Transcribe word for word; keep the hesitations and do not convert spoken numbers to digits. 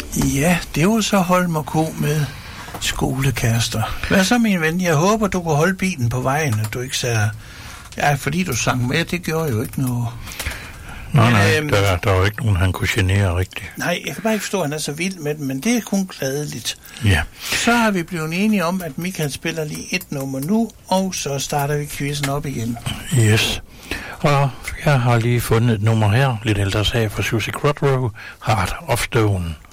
Ja, det var så Holm og Co. med Skolekærester. Hvad så, min ven? Jeg håber, du kunne holde bilen på vejen, at du ikke sagde... Ja, fordi du sang med, det gjorde jo ikke noget. Nej, nej, øhm, der, der var ikke nogen, han kunne genere rigtigt. Nej, jeg kan bare ikke forstå, at han er så vild med den, men det er kun glædeligt. Ja. Så har vi blevet enige om, at Michael spiller lige et nummer nu, og så starter vi quizzen op igen. Yes. Og jeg har lige fundet et nummer her, lidt ældre sag fra Susie Quatro, Heart of Stone.